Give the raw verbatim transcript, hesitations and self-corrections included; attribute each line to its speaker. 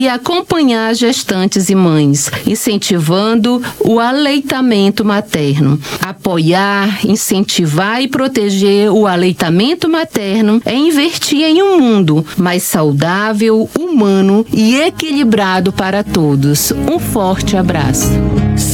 Speaker 1: e acompanhar gestantes e mães, incentivando o aleitamento materno. Apoiar, incentivar e proteger o aleitamento materno é investir em um mundo mais saudável, humano e equilibrado para todos. Um forte abraço.